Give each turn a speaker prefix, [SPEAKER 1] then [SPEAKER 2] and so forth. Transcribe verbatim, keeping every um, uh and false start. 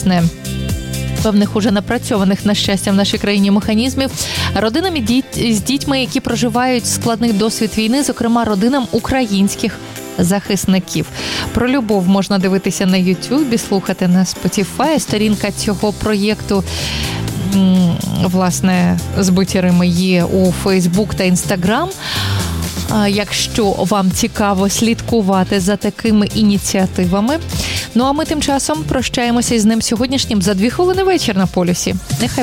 [SPEAKER 1] власне, певних уже напрацьованих, на щастя, в нашій країні механізмів, родинам з дітьми, які проживають складний досвід війни, зокрема родинам українських захисників. Про любов можна дивитися на Ютубі, слухати на Spotify. Сторінка цього проєкту, власне, «Збиті Рими» є у Фейсбук та Інстаграм. Якщо вам цікаво слідкувати за такими ініціативами. Ну а ми тим часом прощаємося із ним сьогоднішнім за дві хвилини вечір на полюсі. Нехай